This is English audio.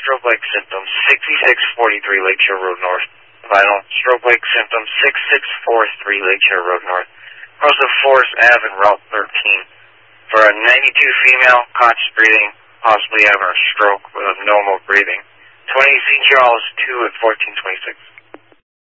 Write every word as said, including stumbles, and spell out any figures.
stroke-like symptoms, sixty-six forty-three Lakeshore Road North. Vital, stroke-like symptoms, sixty-six forty-three Lakeshore Road North. Across the Forest Avenue, Route thirteen. For a ninety-two female, conscious breathing, possibly having a stroke with abnormal breathing. twenty C G L is two at fourteen twenty-six.